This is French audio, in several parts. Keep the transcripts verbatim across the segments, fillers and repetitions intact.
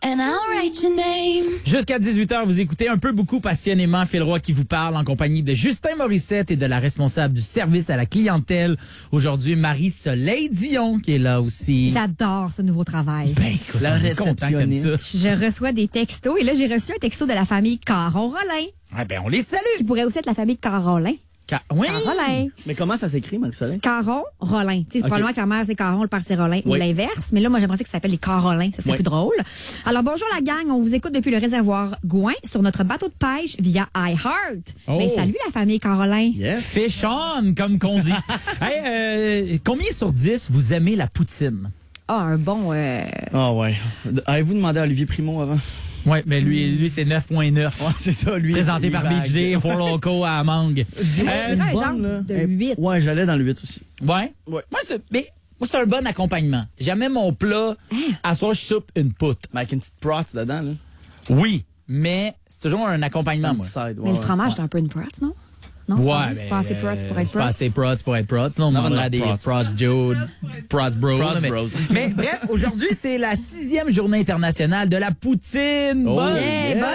And I'll write your name. Jusqu'à dix-huit heures, vous écoutez un peu beaucoup passionnément Phil Roy qui vous parle en compagnie de Justin Morissette et de la responsable du service à la clientèle. Aujourd'hui, Marie-Soleil Dion qui est là aussi. J'adore ce nouveau travail. Ben, écoute, La on est content que t'aimes ça. Je reçois des textos et là, j'ai reçu un texto de la famille Caron-Rollin, Ouais, ben, on les salue. qui pourrait aussi être la famille Caron-Rollin. Ca- Oui. Caron-Rollin. Mais comment ça s'écrit, Marie-Soleil? Caron-Rollin. Tu sais, c'est Ok. probablement que la mère, c'est Caron, le père, c'est Rollin, ou Oui. l'inverse. Mais là, moi, j'ai pensé que ça s'appelle les Carolins. Ça serait Oui. plus drôle. Alors, bonjour la gang. On vous écoute depuis le réservoir Gouin sur notre bateau de pêche via iHeart. Oh. Ben, salut la famille Caroline. Yes. Fish on, comme qu'on dit. Hey, euh, combien sur dix vous aimez la poutine? Ah, un bon... euh, Ah ouais. Avez-vous demandé à Olivier Primo avant? Oui, mais lui, lui c'est neuf virgule neuf. Ouais, c'est ça, lui. Présenté il par vague. Beach Day, Four Loco à Mangue. je dirais un genre bonne, là. de Eh, huit. Ouais, j'allais dans le huit aussi. Ouais. Ouais. Moi, c'est, mais, moi, c'est un bon accompagnement. Jamais mon plat, à soir, je soupe une poutre. Mais avec une petite prots dedans, là. Oui, mais c'est toujours un accompagnement, Un moi. petit side, ouais, Mais le ouais. fromage, c'est un peu une prot, non? Non, c'est pas- c'est pas assez prot pour être c'est pas prot. assez prods pour être prods. Sinon, on Non, demandera non, des prods. prods Joe, prods bro. Prods là, mais, bros. mais bref, aujourd'hui, c'est la sixième journée internationale de la poutine. Oh, Bonne Yeah, bonne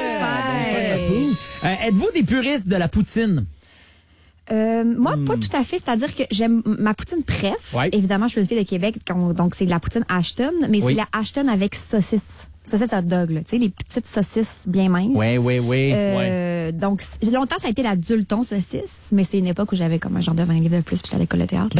fête! Euh, êtes-vous des puristes de la poutine? Euh, moi, Hmm. pas tout à fait. C'est-à-dire que j'aime ma poutine préf. Ouais. Évidemment, je suis une fille de Québec, quand- donc c'est de la poutine Ashton, mais Oui. c'est la Ashton avec saucisse. Saucisse hot dog, là. Tu sais, les petites saucisses bien minces. Oui, oui, oui. Euh, Donc, c- longtemps, ça a été la Dulton saucisse, mais c'est une époque où j'avais comme un genre de vingt livres de plus, puis j'étais à l'école de théâtre.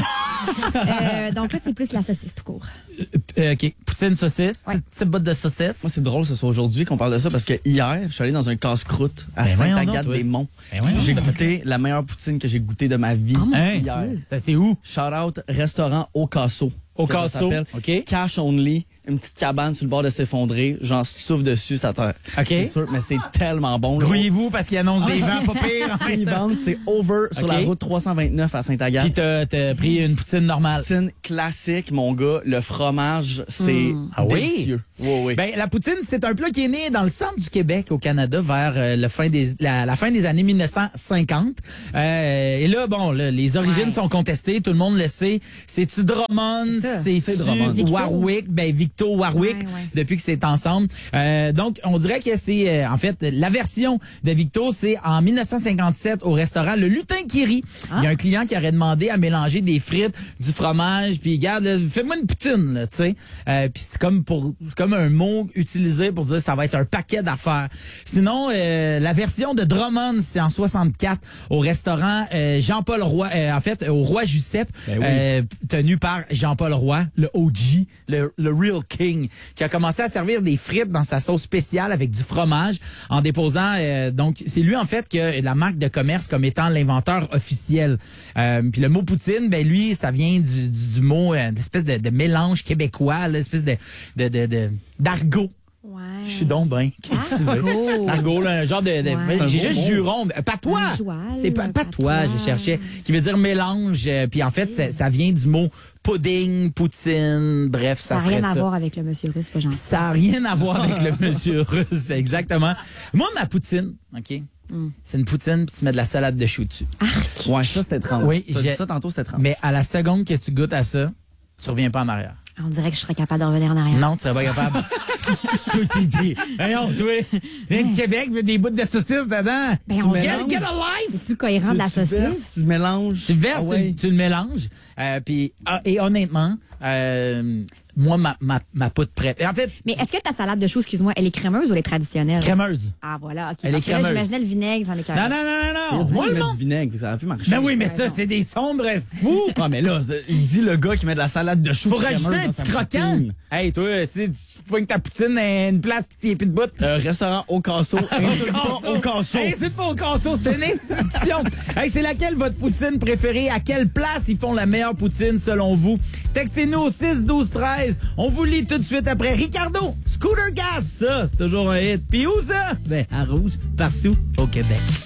euh, donc là, c'est plus la saucisse tout court. Euh, OK. Poutine saucisse, Ouais. petite, petite botte de saucisse. Moi, c'est drôle que ce soit aujourd'hui qu'on parle de ça parce que hier, je suis allé dans un casse-croûte à Ben voyons donc, Sainte-Agathe-des-Monts. Ben voyons, J'ai t'as fait goûté la meilleure poutine que j'ai goûtée de ma vie. Hein? hier. Ça, c'est où? Shout out restaurant Au Casso. Au que ça Casso, s'appelle. OK. Cash only, une petite cabane sur le bord de s'effondrer. J'en souffle dessus, ça terre. OK. C'est sûr, mais c'est tellement bon. là. Grouillez-vous parce qu'il annonce des vents pas pires. en fait, Une ça. bande, c'est over sur OK. la route trois cent vingt-neuf à Puis Sainte-Agathe. t'as, t'as pris une poutine normale. Poutine classique, mon gars. Le fromage, c'est Ah oui? délicieux. Oui, oui. Ben, la poutine, c'est un plat qui est né dans le centre du Québec, au Canada, vers euh, le fin des, la, la fin des années mille neuf cent cinquante. Euh, et là, bon, là, les origines Ouais. sont contestées, tout le monde le sait. C'est-tu Drummond? C'est ça. C'est-tu C'est Drummond. Victo. Warwick? Ben, Victo Warwick, Ouais, ouais. depuis que c'est ensemble. Euh, donc, on dirait que c'est, euh, en fait, la version de Victo, c'est en mille neuf cent cinquante-sept au restaurant Le Lutin qui rit. Il y a un client qui aurait demandé à mélanger des frites, du fromage, puis regarde, là, fais-moi une poutine, là, tu sais. Euh, puis c'est comme pour, c'est comme un mot utilisé pour dire ça va être un paquet d'affaires. Sinon, euh, la version de Drummond, c'est en soixante-quatre au restaurant euh, Jean-Paul Roy, euh, en fait, au Roi Giuseppe, Ben oui. euh, tenu par Jean-Paul Roy, le O G, le, le Real King, qui a commencé à servir des frites dans sa sauce spéciale avec du fromage en déposant, euh, donc c'est lui en fait que la marque de commerce comme étant l'inventeur officiel. Euh, puis le mot poutine, ben lui, ça vient du, du, du mot, euh, l'espèce de, de mélange québécois, l'espèce de, de, de, de d'argot. Ouais. Je suis donc ben cultivé. Argot. Argot, là, un genre de... de- Ouais. mais C'est un j'ai beau juste mot. juron. Euh, Patois. Un joual, C'est pas un patois, patois. je cherchais. Qui veut dire mélange. euh, Puis en fait, ça, ça vient du mot pudding, poutine. Bref, ça, Ça n'a serait rien à ça. voir avec le monsieur russe, pas gentil. Ça n'a rien à voir avec le monsieur russe, exactement. Moi, ma poutine, OK? C'est une poutine, puis tu mets de la salade de chou dessus. Ouais, ça, c'était étrange. Oui, Tu as j'ai- dit ça tantôt, c'était étrange. Mais à la seconde que tu goûtes à ça, tu reviens pas en arrière. On dirait que je serais capable de revenir en arrière. Non, tu serais pas capable. Tout est dit. Voyons, toi, viens de Québec, veux des bouts de saucisse dedans. Ben, on get, mélanges. get a life! C'est plus cohérent de la tu, tu saucisse. verses, tu mélanges. Tu verses, Ah ouais. tu, tu le mélanges. Euh, puis, ah, et honnêtement, euh, moi, ma, ma, ma poudre prête. Et en fait, Mais est-ce que ta salade de choux, excuse-moi, elle est crémeuse ou elle est traditionnelle? crémeuse. Ah, voilà, OK. Elle Parce est que là, crémeuse. j'imaginais le vinaigre, ça en est Non, non, non, Il y a non, du non. Moi, monde qui le met monde. du vinaigre, ça aurait pu marcher. Ben oui, mais raison. ça, c'est des sombres fous. Ah, mais là, c'est- il dit le gars qui met de la salade de chou. Pour crémeuse rajouter un dans petit sa croquant. poutine. Hey, toi, si tu pognes ta poutine à une place qui tient plus de bout. Euh, restaurant Au Casso. Insulte pas Au Casso. Hey, c'est pas au Casso, c'est une institution. Hey, c'est laquelle votre poutine préférée? À quelle place ils font la meilleure poutine selon vous? Textez-nous au six douze treize. On vous lit tout de suite après. Ricardo, Scooter Gas, ça, c'est toujours un hit. Puis où ça? Ben, à Rouge, partout au Québec.